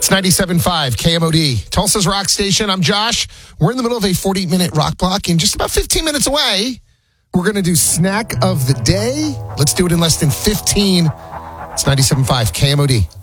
It's 97.5 KMOD, Tulsa's Rock Station. I'm Josh. We're in the middle of a 40-minute rock block. In just about 15 minutes away, we're going to do Snack of the Day. Let's do it in less than 15. It's 97.5 KMOD.